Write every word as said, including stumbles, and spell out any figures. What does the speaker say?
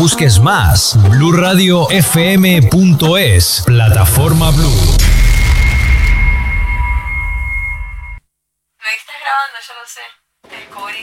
busques más. blue radio f m punto es, plataforma Blue. Me estás grabando, yo lo sé. Te descubrí.